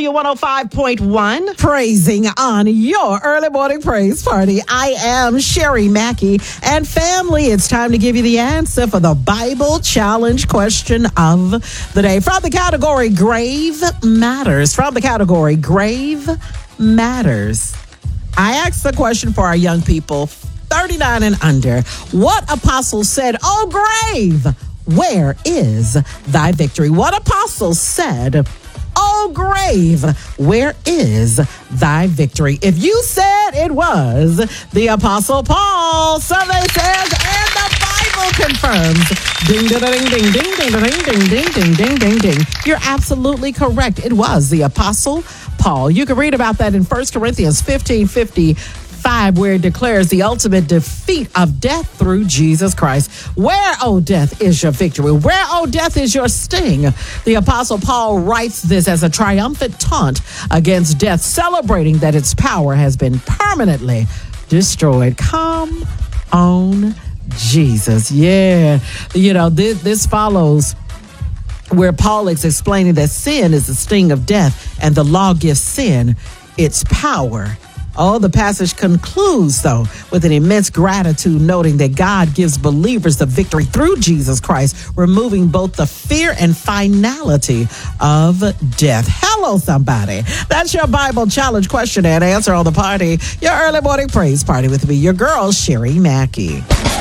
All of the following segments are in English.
W105.1, praising on your early morning praise party. I am Sherry Mackey, and family, it's time to give you the answer for the Bible challenge question of the day. From the category Grave Matters. From the category Grave Matters. I asked the question for our young people, 39 and under. What apostle said, "Oh, grave, where is thy victory?" What apostle said, "Oh, grave, where is thy victory?" If you said it was the Apostle Paul, survey says, and the Bible confirms. Ding, ding, ding, ding, ding, ding, ding, ding, ding, ding, ding, ding. You're absolutely correct. It was the Apostle Paul. You can read about that in 1 Corinthians 15:55, where it declares the ultimate defeat of death through Jesus Christ. Where, O death, is your victory? Where, O death, is your sting? The Apostle Paul writes this as a triumphant taunt against death, celebrating that its power has been permanently destroyed. Come on, Jesus. Yeah. This follows where Paul is explaining that sin is the sting of death and the law gives sin its power. Oh, the passage concludes, though, with an immense gratitude, noting that God gives believers the victory through Jesus Christ, removing both the fear and finality of death. Hello, somebody. That's your Bible challenge question and answer on the party. Your early morning praise party with me, your girl, Sherry Mackey.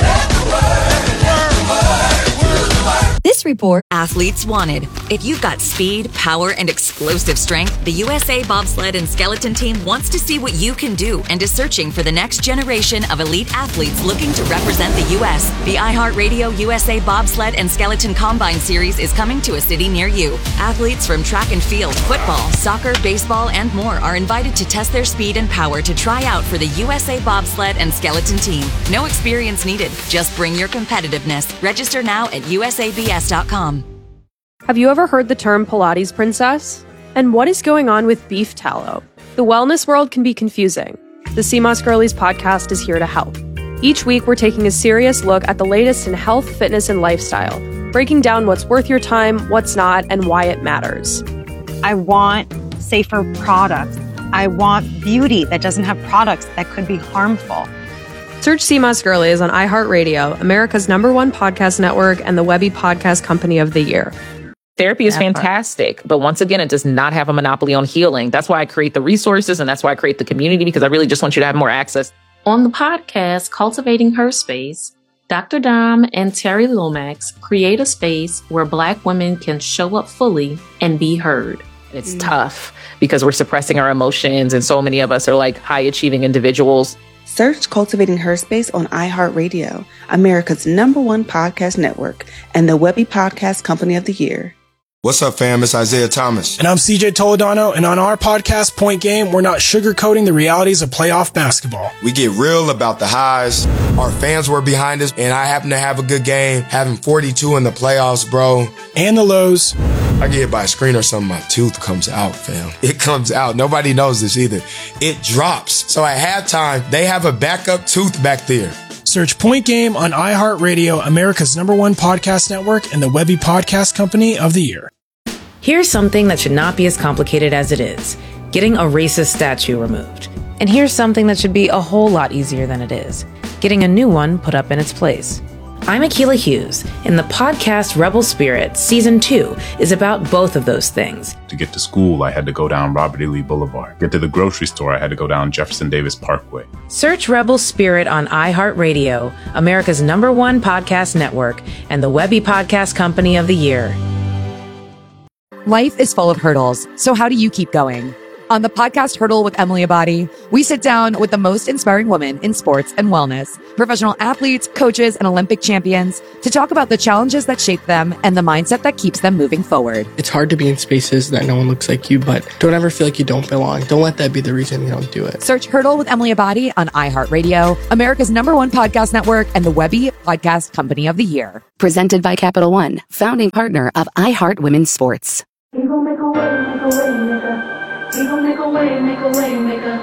This report, Athletes Wanted. If you've got speed, power, and explosive strength, the USA Bobsled and Skeleton Team wants to see what you can do and is searching for the next generation of elite athletes looking to represent the U.S. The iHeartRadio USA Bobsled and Skeleton Combine Series is coming to a city near you. Athletes from track and field, football, soccer, baseball, and more are invited to test their speed and power to try out for the USA Bobsled and Skeleton Team. No experience needed. Just bring your competitiveness. Register now at usabs.com. Have you ever heard the term Pilates princess? And what is going on with beef tallow? The wellness world can be confusing. The CMOS Girlies podcast is here to help. Each week, we're taking a serious look at the latest in health, fitness, and lifestyle, breaking down what's worth your time, what's not, and why it matters. I want safer products. I want beauty that doesn't have products that could be harmful. Search CMOS Girlies on iHeartRadio, America's #1 podcast network, and the Webby Podcast Company of the Year. Therapy is fantastic, but once again, it does not have a monopoly on healing. That's why I create the resources, and that's why I create the community, because I really just want you to have more access. On the podcast, Cultivating Her Space, Dr. Dom and Terry Lomax create a space where Black women can show up fully and be heard. It's tough because we're suppressing our emotions, and so many of us are like high-achieving individuals. Search Cultivating Her Space on iHeartRadio, America's #1 podcast network, and the Webby Podcast Company of the Year. What's up, fam? It's Isaiah Thomas. And I'm CJ Toledano, and on our podcast, Point Game, we're not sugarcoating the realities of playoff basketball. We get real about the highs. Our fans were behind us, and I happen to have a good game, having 42 in the playoffs, bro. And the lows. I get hit by a screen or something, my tooth comes out, fam. It comes out. Nobody knows this either. It drops. So at halftime, they have a backup tooth back there. Search Point Game on iHeartRadio, America's #1 podcast network, and the Webby Podcast Company of the Year. Here's something that should not be as complicated as it is: getting a racist statue removed. And here's something that should be a whole lot easier than it is: getting a new one put up in its place. I'm Akilah Hughes, and the podcast Rebel Spirit Season 2 is about both of those things. To get to school, I had to go down Robert E. Lee Boulevard. Get to the grocery store, I had to go down Jefferson Davis Parkway. Search Rebel Spirit on iHeartRadio, America's #1 podcast network, and the Webby Podcast Company of the Year. Life is full of hurdles, so how do you keep going? On the podcast Hurdle with Emily Abadi, we sit down with the most inspiring women in sports and wellness, professional athletes, coaches, and Olympic champions to talk about the challenges that shape them and the mindset that keeps them moving forward. It's hard to be in spaces that no one looks like you, but don't ever feel like you don't belong. Don't let that be the reason you don't do it. Search Hurdle with Emily Abadi on iHeartRadio, America's #1 podcast network, and the Webby Podcast Company of the Year. Presented by Capital One, founding partner of iHeart Women's Sports. We gon' make a way, make a way, nigga. We gon' make a way, make a way, nigga.